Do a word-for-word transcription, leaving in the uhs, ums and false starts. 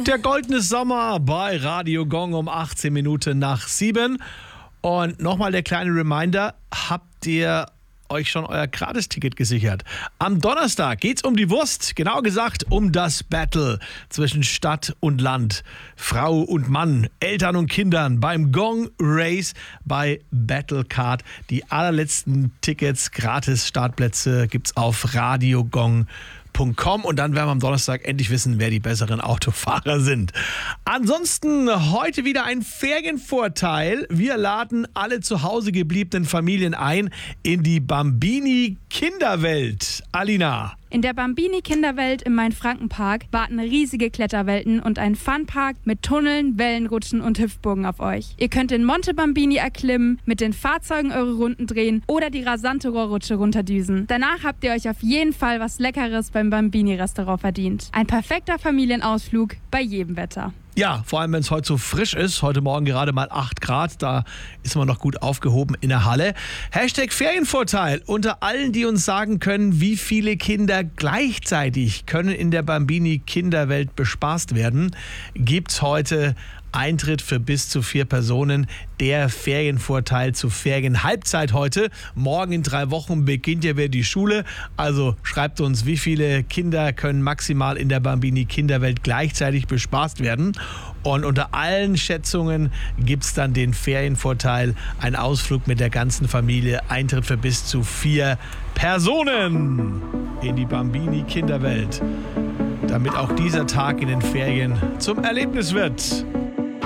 Der goldene Sommer bei Radio Gong um achtzehn Minuten nach sieben. Und nochmal der kleine Reminder, habt ihr euch schon euer Gratisticket gesichert? Am Donnerstag geht's um die Wurst, genau gesagt um das Battle zwischen Stadt und Land, Frau und Mann, Eltern und Kindern beim Gong Race bei Battlecard. Die allerletzten Tickets, gratis Startplätze gibt's auf radiogong punkt com und dann werden wir am Donnerstag endlich wissen, wer die besseren Autofahrer sind. Ansonsten heute wieder ein Ferienvorteil. Wir laden alle zu Hause gebliebenen Familien ein in die Bambini Kinderwelt. Alina. In der Bambini Kinderwelt im Main-Franken-Park warten riesige Kletterwelten und ein Funpark mit Tunneln, Wellenrutschen und Hüpfburgen auf euch. Ihr könnt den Monte Bambini erklimmen, mit den Fahrzeugen eure Runden drehen oder die rasante Rohrrutsche runterdüsen. Danach habt ihr euch auf jeden Fall was Leckeres beim Bambini-Restaurant verdient. Ein perfekter Familienausflug bei jedem Wetter. Ja, vor allem wenn es heute so frisch ist. Heute Morgen gerade mal acht Grad, da ist man noch gut aufgehoben in der Halle. Hashtag Ferienvorteil. Unter allen, die uns sagen können, wie viele Kinder gleichzeitig können in der Bambini Kinderwelt bespaßt werden, gibt's heute Eintritt für bis zu vier Personen. Der Ferienvorteil zur Ferienhalbzeit heute. Morgen in drei Wochen beginnt ja wieder die Schule. Also schreibt uns, wie viele Kinder können maximal in der Bambini Kinderwelt gleichzeitig bespaßt werden. Und unter allen Schätzungen gibt es dann den Ferienvorteil. Ein Ausflug mit der ganzen Familie. Eintritt für bis zu vier Personen in die Bambini Kinderwelt. Damit auch dieser Tag in den Ferien zum Erlebnis wird.